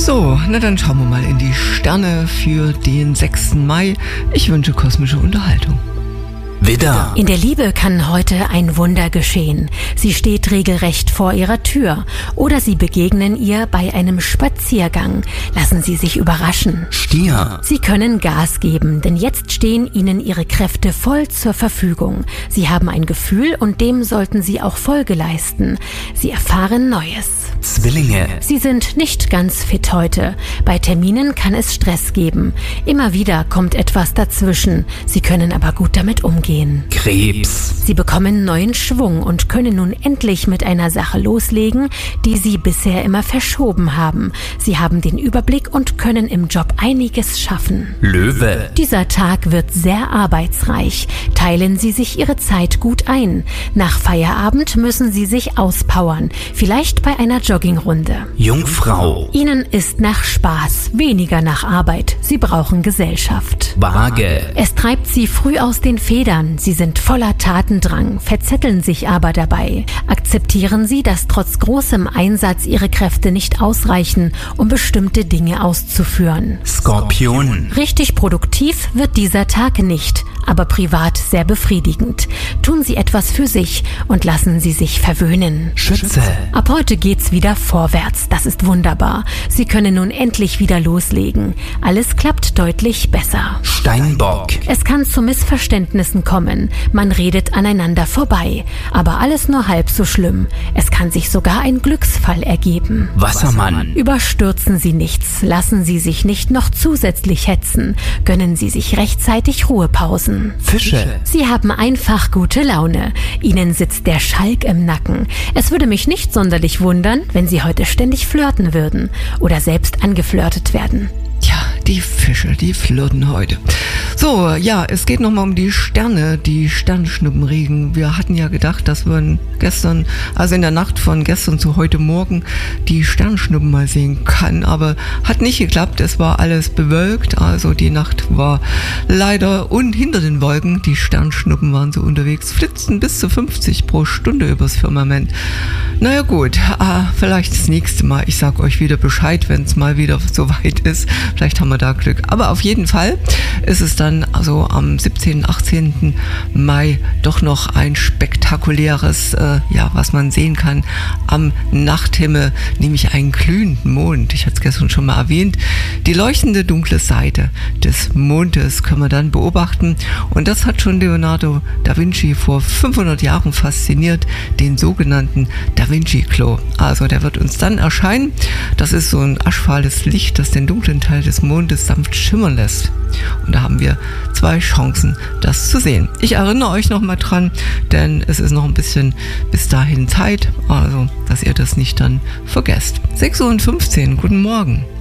So, na dann schauen wir mal in die Sterne für den 6. Mai. Ich wünsche kosmische Unterhaltung. Widder. In der Liebe kann heute ein Wunder geschehen. Sie steht regelrecht vor Ihrer Tür oder Sie begegnen ihr bei einem Spaziergang. Lassen Sie sich überraschen. Stier. Sie können Gas geben, denn jetzt stehen Ihnen Ihre Kräfte voll zur Verfügung. Sie haben ein Gefühl und dem sollten Sie auch Folge leisten. Sie erfahren Neues. Zwillinge. Sie sind nicht ganz fit heute. Bei Terminen kann es Stress geben. Immer wieder kommt etwas dazwischen. Sie können aber gut damit umgehen. Krebs. Sie bekommen neuen Schwung und können nun endlich mit einer Sache loslegen, die Sie bisher immer verschoben haben. Sie haben den Überblick und können im Job einiges schaffen. Löwe. Dieser Tag wird sehr arbeitsreich. Teilen Sie sich Ihre Zeit gut ein. Nach Feierabend müssen Sie sich auspowern. Vielleicht bei einer Joggingrunde. Jungfrau. Ihnen ist nach Spaß, weniger nach Arbeit. Sie brauchen Gesellschaft. Waage. Es treibt Sie früh aus den Federn. Sie sind voller Tatendrang, verzetteln sich aber dabei. Akzeptieren Sie, dass trotz großem Einsatz Ihre Kräfte nicht ausreichen, um bestimmte Dinge auszuführen. Skorpion. Richtig produktiv wird dieser Tag nicht, aber privat sehr befriedigend. Tun Sie etwas für sich und lassen Sie sich verwöhnen. Schütze. Ab heute geht's wieder vorwärts. Das ist wunderbar. Sie können nun endlich wieder loslegen. Alles klappt deutlich besser. Steinbock. Es kann zu Missverständnissen kommen. Man redet aneinander vorbei. Aber alles nur halb so schlimm. Es kann sich sogar ein Glücksfall ergeben. Wassermann. Überstürzen Sie nichts. Lassen Sie sich nicht noch zusätzlich hetzen. Gönnen Sie sich rechtzeitig Ruhepausen. Fische. Sie haben einfach gute Laune. Ihnen sitzt der Schalk im Nacken. Es würde mich nicht sonderlich wundern, wenn Sie heute ständig flirten würden oder selbst angeflirtet werden. Ja, die Fische, die flirten heute. So, ja, es geht nochmal um die Sterne, die Sternschnuppenregen. Wir hatten ja gedacht, dass wir gestern, also in der Nacht von gestern zu heute Morgen, die Sternschnuppen mal sehen kann. Aber hat nicht geklappt, es war alles bewölkt. Also die Nacht war leider hinter den Wolken. Die Sternschnuppen waren so unterwegs, flitzten bis zu 50 pro Stunde übers Firmament. Naja gut, vielleicht das nächste Mal. Ich sag euch wieder Bescheid, wenn es mal wieder soweit ist. Vielleicht haben wir da Glück. Aber auf jeden Fall ist es dann also am 17., 18. Mai doch noch ein spektakuläres, was man sehen kann am Nachthimmel, nämlich einen glühenden Mond. Ich hatte es gestern schon mal erwähnt. Die leuchtende dunkle Seite des Mondes können wir dann beobachten. Und das hat schon Leonardo da Vinci vor 500 Jahren fasziniert, den sogenannten Da Vinci-Klo. Also der wird uns dann erscheinen. Das ist so ein aschfahles Licht, das den dunklen Teil des Mondes sanft schimmern lässt. Und da haben wir 2 Chancen, das zu sehen. Ich erinnere euch noch mal dran, denn es ist noch ein bisschen bis dahin Zeit, also dass ihr das nicht dann vergesst. 6:15 Uhr, guten Morgen.